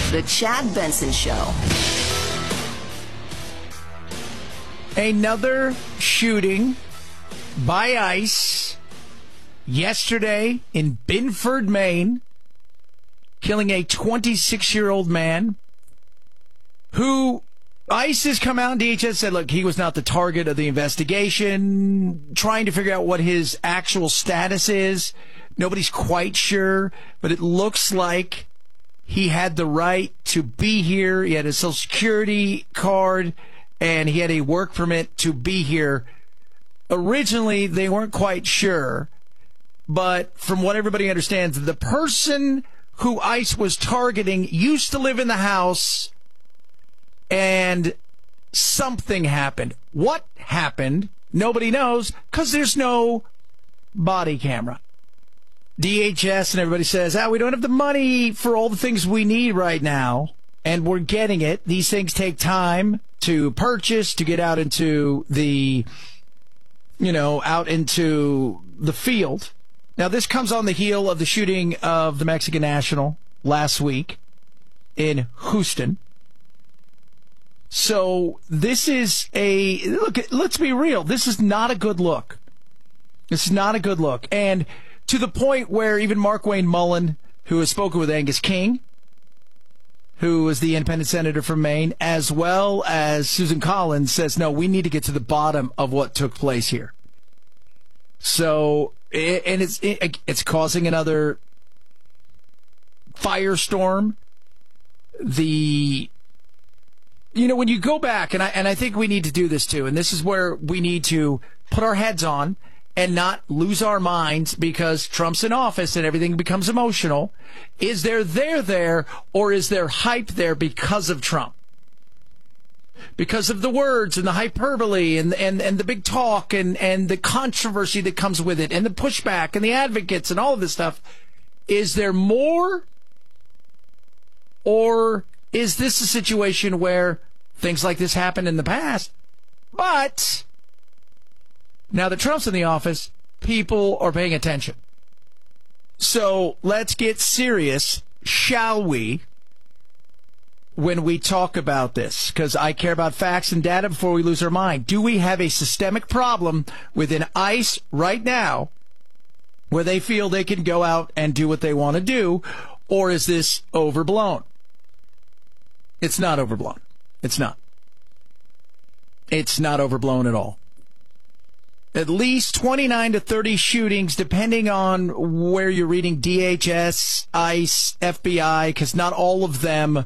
The Chad Benson Show. Another shooting by ICE yesterday in Binford, Maine, killing a 26-year-old man who ICE has come out and DHS said, look, he was not the target of the investigation, trying to figure out what his actual status is. Nobody's quite sure, but it looks like he had the right to be here. He had a Social Security card, and he had a work permit to be here. Originally, they weren't quite sure, but from what everybody understands, the person who ICE was targeting used to live in the house, and something happened. What happened? Nobody knows, because there's no body camera. DHS and everybody says, we don't have the money for all the things we need right now, and we're getting it. These things take time to purchase, to get out into the, out into the field. Now, this comes on the heel of the shooting of the Mexican national last week in Houston. So this is let's be real. This is not a good look. This is not a good look. And to the point where even Markwayne Mullin, who has spoken with Angus King, who is the independent senator from Maine, as well as Susan Collins, says, no, we need to get to the bottom of what took place here. So, and it's causing another firestorm. When you go back, and I think we need to do this too, and this is where we need to put our heads on and not lose our minds because Trump's in office and everything becomes emotional. Is there there, or is there hype there because of Trump? Because of the words and the hyperbole and the big talk and the controversy that comes with it and the pushback and the advocates and all of this stuff. Is there more, or is this a situation where things like this happened in the past, but now that Trump's in the office, people are paying attention? So let's get serious, shall we, when we talk about this? Because I care about facts and data before we lose our mind. Do we have a systemic problem within ICE right now where they feel they can go out and do what they want to do, or is this overblown? It's not overblown. It's not. It's not overblown at all. At least 29 to 30 shootings, depending on where you're reading DHS, ICE, FBI, because not all of them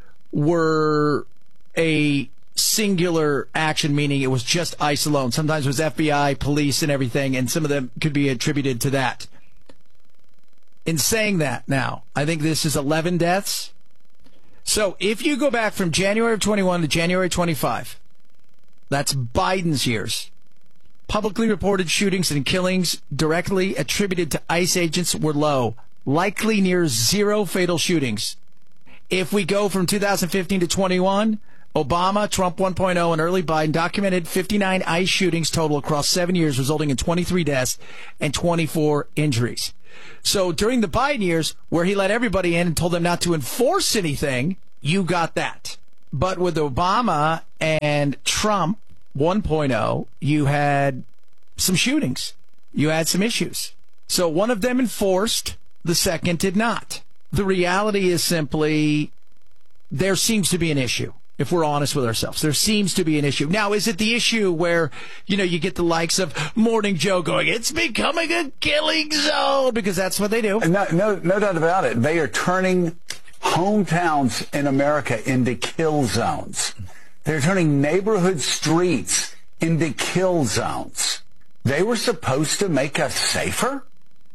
were a singular action, meaning it was just ICE alone. Sometimes it was FBI, police, and everything, and some of them could be attributed to that. In saying that now, I think this is 11 deaths. So if you go back from January of 21 to January 25, that's Biden's years. Publicly reported shootings and killings directly attributed to ICE agents were low, likely near zero fatal shootings. If we go from 2015 to 21, Obama, Trump 1.0, and early Biden documented 59 ICE shootings total across 7 years, resulting in 23 deaths and 24 injuries. So during the Biden years, where he let everybody in and told them not to enforce anything, you got that. But with Obama and Trump 1.0, you had some shootings. You had some issues. So one of them enforced, the second did not. The reality is simply there seems to be an issue. If we're honest with ourselves, there seems to be an issue. Now, is it the issue where, you get the likes of Morning Joe going, it's becoming a killing zone, because that's what they do. No doubt about it. They are turning hometowns in America into kill zones. They're turning neighborhood streets into kill zones. They were supposed to make us safer?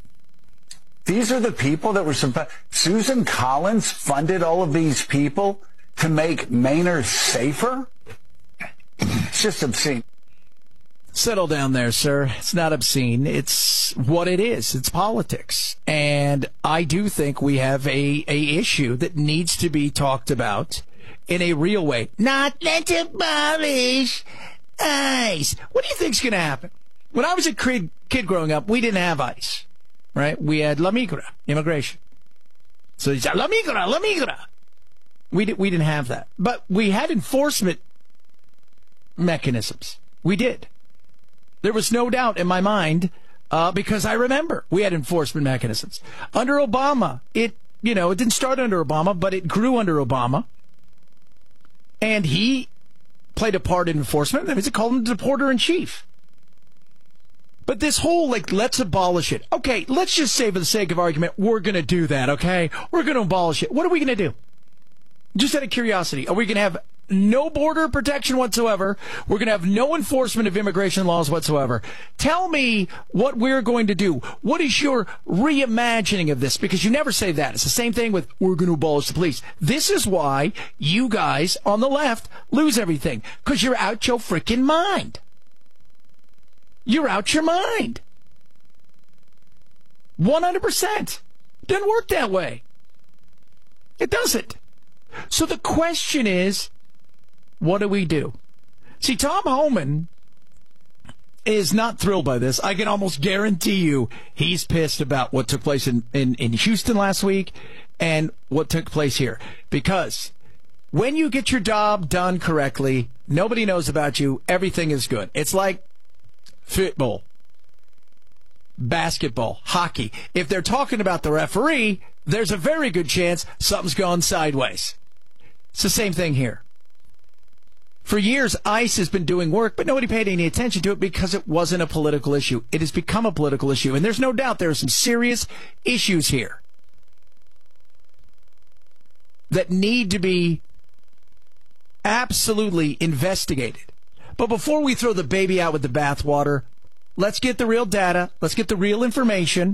These are the people that were supposed... Susan Collins funded all of these people to make Mainers safer? It's just obscene. Settle down there, sir. It's not obscene. It's what it is. It's politics. And I do think we have a issue that needs to be talked about in a real way. Not let's abolish ICE. What do you think's going to happen? When I was a kid growing up, we didn't have ICE, right? We had La Migra, immigration. So you say, La Migra, La Migra. We didn't have that. But we had enforcement mechanisms. We did. There was no doubt in my mind, because I remember we had enforcement mechanisms. Under Obama, it didn't start under Obama, but it grew under Obama. And he played a part in enforcement. That means they called him the deporter-in-chief. But this whole, let's abolish it. Okay, let's just say for the sake of argument, we're going to do that, okay? We're going to abolish it. What are we going to do? Just out of curiosity, are we going to have no border protection whatsoever? We're going to have no enforcement of immigration laws whatsoever. Tell me what we're going to do. What is your reimagining of this? Because you never say that. It's the same thing with we're going to abolish the police. This is why you guys on the left lose everything. Because you're out your freaking mind. You're out your mind. 100%. Doesn't work that way. It doesn't. So the question is, what do we do? See, Tom Homan is not thrilled by this. I can almost guarantee you he's pissed about what took place in Houston last week and what took place here. Because when you get your job done correctly, nobody knows about you. Everything is good. It's like football, basketball, hockey. If they're talking about the referee, there's a very good chance something's gone sideways. It's the same thing here. For years, ICE has been doing work, but nobody paid any attention to it because it wasn't a political issue. It has become a political issue, and there's no doubt there are some serious issues here that need to be absolutely investigated. But before we throw the baby out with the bathwater, let's get the real data, let's get the real information,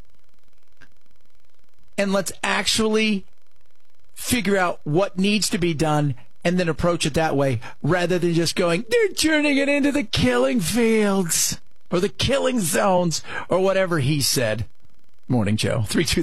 and let's actually figure out what needs to be done and then approach it that way rather than just going, they're turning it into the killing fields or the killing zones or whatever he said. Morning, Joe.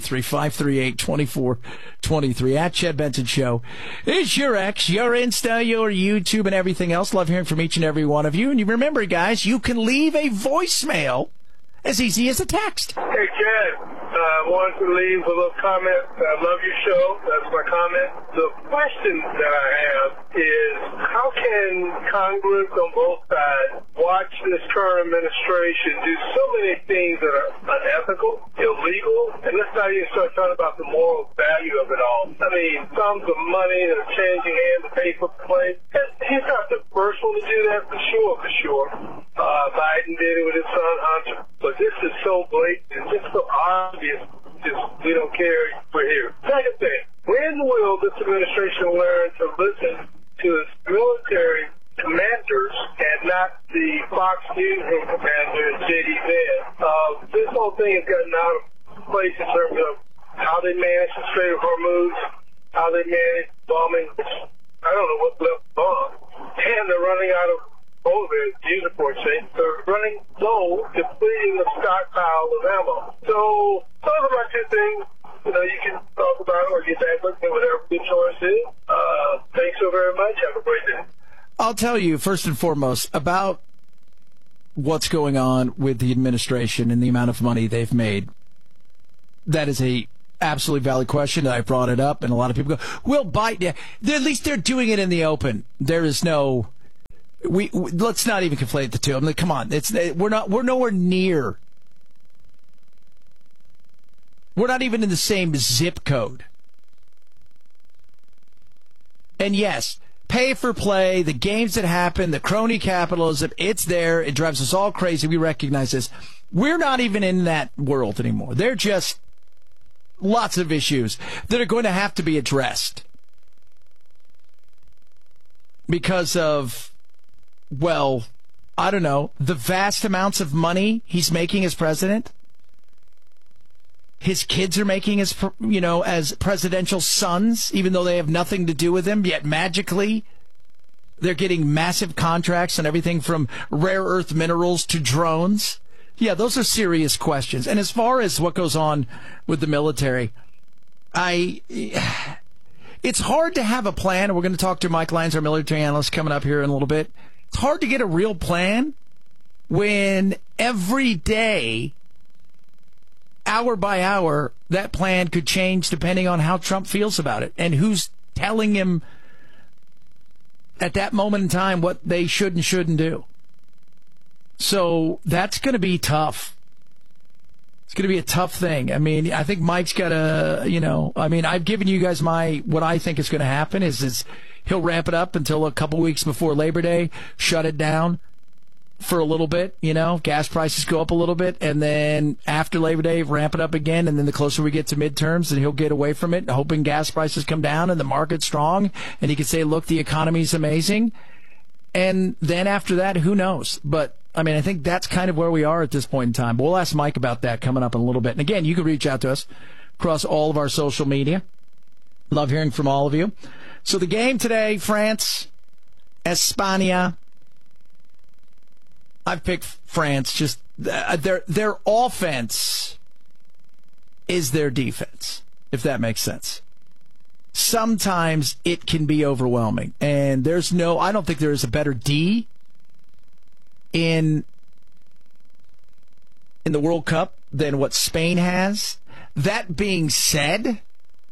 323-538-2423 at Chad Benson Show. It's your X, your Insta, your YouTube, and everything else. Love hearing from each and every one of you. And you remember, guys, you can leave a voicemail as easy as a text. Hey, Chad. I wanted to leave a little comment. I love your show. That's my comment. The question that I have is, how can Congress on both sides watch this current administration do so many things that are unethical, illegal, and let's not even start talking about the moral value of it all. I mean, sums of money that are changing hands to pay for play. He's not the first one to do that for sure. Biden did it with his son Hunter. But this is so blatant and just so obvious. Just, we don't care. We're here. Second thing, when will this administration learn to listen to its military commanders and not the Fox News commander, J.D. Vance? This whole thing has gotten out of place in terms of how they manage the Strait of Hormuz, how they manage bombing. I don't know what's left bomb. And they're running out of uniform shape. They're running low, depleting the stockpile of ammo. So those are my two things. You can talk about it or get back with me, whatever your choice is. Thanks so very much. Have a great day. I'll tell you, first and foremost, about what's going on with the administration and the amount of money they've made. That is a absolutely valid question. I brought it up, and a lot of people go, "We'll bite." Yeah, at least they're doing it in the open. There is no. Let's not even conflate the two. I'm like, come on, we're nowhere near. We're not even in the same zip code. And yes, pay for play, the games that happen, the crony capitalism, it's there. It drives us all crazy. We recognize this. We're not even in that world anymore. They're just lots of issues that are going to have to be addressed because of, well, I don't know, the vast amounts of money he's making as president. His kids are making as presidential sons, even though they have nothing to do with him, yet magically they're getting massive contracts on everything from rare earth minerals to drones. Yeah, those are serious questions. And as far as what goes on with the military, it's hard to have a plan. We're going to talk to Mike Lyons, our military analyst, coming up here in a little bit. It's hard to get a real plan when every day, hour by hour, that plan could change depending on how Trump feels about it and who's telling him at that moment in time what they should and shouldn't do. So that's going to be tough. It's going to be a tough thing. I mean, I think Mike's got to, I've given you guys what I think is going to happen is he'll ramp it up until a couple weeks before Labor Day, shut it down for a little bit, gas prices go up a little bit, and then after Labor Day, ramp it up again, and then the closer we get to midterms, then he'll get away from it, hoping gas prices come down and the market's strong, and he can say, look, the economy's amazing. And then after that, who knows? But, I think that's kind of where we are at this point in time. But we'll ask Mike about that coming up in a little bit. And again, you can reach out to us across all of our social media. Love hearing from all of you. So the game today, France, España. I've picked France. Just their offense is their defense, if that makes sense. Sometimes it can be overwhelming, and I don't think there is a better D in the World Cup than what Spain has. That being said,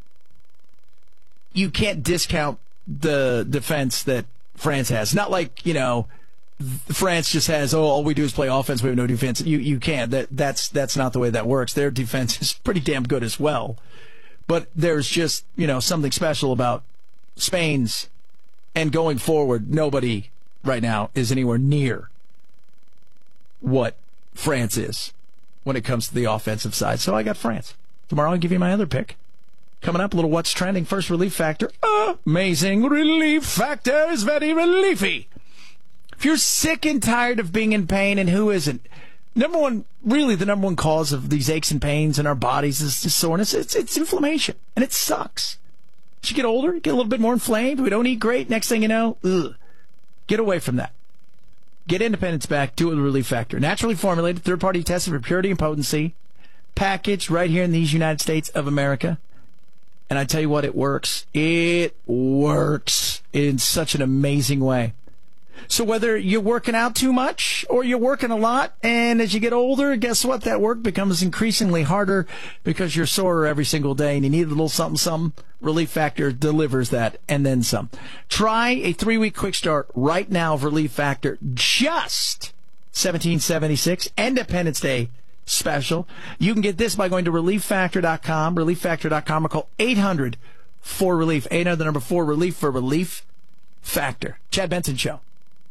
you can't discount the defense that France has. Not like, France just has, all we do is play offense, we have no defense. You can't. That's not the way that works. Their defense is pretty damn good as well. But there's just, something special about Spain's, and going forward, nobody right now is anywhere near what France is when it comes to the offensive side. So I got France. Tomorrow I'll give you my other pick. Coming up, a little What's Trending. First, Relief Factor. Amazing Relief Factor is very reliefy. If you're sick and tired of being in pain, and who isn't? The number one cause of these aches and pains in our bodies is just soreness. It's inflammation, and it sucks. As you get older, you get a little bit more inflamed. We don't eat great. Next thing you know, get away from that. Get independence back. Do it with Relief Factor. Naturally formulated, third-party tested for purity and potency. Packaged right here in these United States of America. And I tell you what, it works. It works in such an amazing way. So whether you're working out too much or you're working a lot, and as you get older, guess what? That work becomes increasingly harder because you're sore every single day and you need a little something. Relief Factor delivers that and then some. Try a 3-week quick start right now of Relief Factor. Just $17.76, Independence Day special. You can get this by going to ReliefFactor.com, ReliefFactor.com, or call 800-4RELIEF. 800, the number 4, RELIEF for Relief Factor. Chad Benson Show.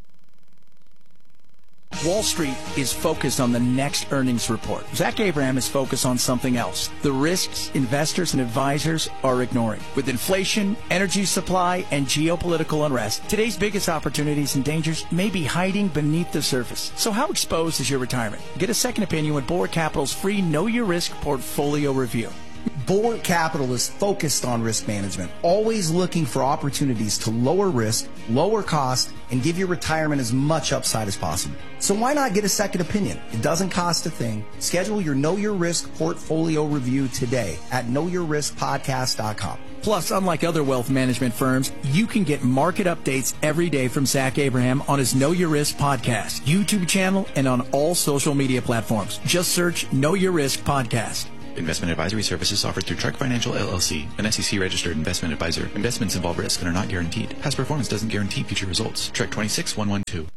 Wall Street is focused on the next earnings report. Zach Abraham is focused on something else. The risks investors and advisors are ignoring. With inflation, energy supply, and geopolitical unrest, today's biggest opportunities and dangers may be hiding beneath the surface. So how exposed is your retirement? Get a second opinion with Bulwark Capital's free Know Your Risk portfolio review. Bulwark Capital is focused on risk management, always looking for opportunities to lower risk, lower cost, and give your retirement as much upside as possible. So why not get a second opinion? It doesn't cost a thing. Schedule your Know Your Risk portfolio review today at knowyourriskpodcast.com. Plus, unlike other wealth management firms, you can get market updates every day from Zach Abraham on his Know Your Risk podcast, YouTube channel, and on all social media platforms. Just search Know Your Risk Podcast. Investment advisory services offered through Trek Financial LLC, an SEC-registered investment advisor. Investments involve risk and are not guaranteed. Past performance doesn't guarantee future results. Trek 26112.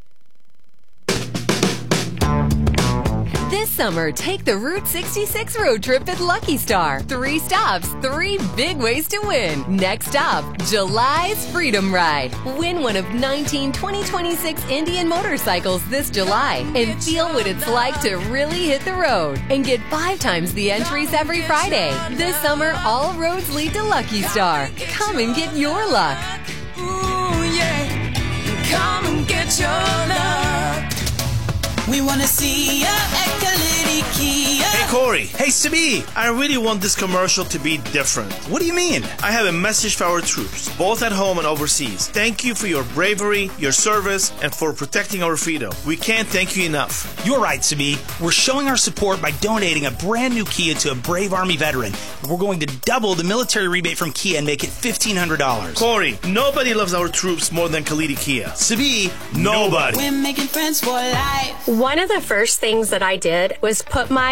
This summer, take the Route 66 road trip at Lucky Star. 3 stops, 3 big ways to win. Next stop, July's Freedom Ride. Win one of 19 2026 Indian motorcycles this July and feel what it's like to really hit the road. And get 5 times the entries every Friday. This summer, all roads lead to Lucky Star. Come and get your luck. Ooh, yeah. Come and get your luck. We want to see ya at Kalidi Kia. Hey, Corey. Hey, Sabi. I really want this commercial to be different. What do you mean? I have a message for our troops, both at home and overseas. Thank you for your bravery, your service, and for protecting our freedom. We can't thank you enough. You're right, Sabi. We're showing our support by donating a brand new Kia to a brave Army veteran. We're going to double the military rebate from Kia and make it $1,500. Corey, nobody loves our troops more than Kalidi Kia. Sabi, nobody. We're making friends for life. One of the first things that I did was put myself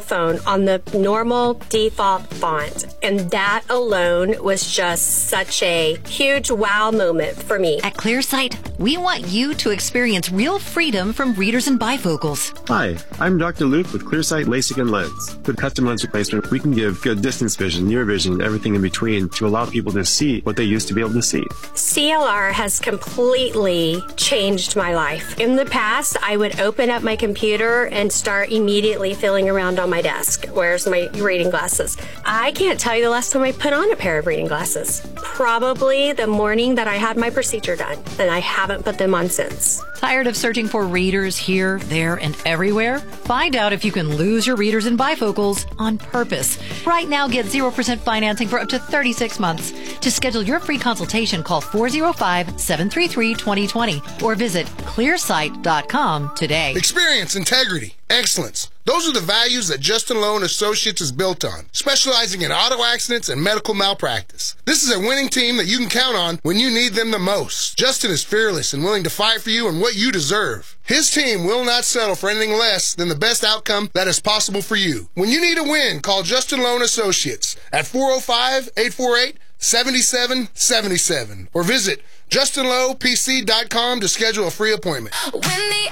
phone on the normal default font. And that alone was just such a huge wow moment for me. At ClearSight, we want you to experience real freedom from readers and bifocals. Hi, I'm Dr. Luke with ClearSight LASIK and Lens. With custom lens replacement, we can give good distance vision, near vision, and everything in between to allow people to see what they used to be able to see. CLR has completely changed my life. In the past, I would open up my computer and start immediately feeling around on my desk. Where's my reading glasses? I can't tell you the last time I put on a pair of reading glasses. Probably the morning that I had my procedure done, and I haven't put them on since. Tired of searching for readers here, there, and everywhere? Find out if you can lose your readers and bifocals on purpose. Right now, get 0% financing for up to 36 months. To schedule your free consultation, call 405-733-2020 or visit clearsight.com today. Experience, integrity, excellence. Those are the values that Justin Lowe & Associates is built on, specializing in auto accidents and medical malpractice. This is a winning team that you can count on when you need them the most. Justin is fearless and willing to fight for you and what you deserve. His team will not settle for anything less than the best outcome that is possible for you. When you need a win, call Justin Lowe & Associates at 405-848-7777 or visit justinlowepc.com to schedule a free appointment.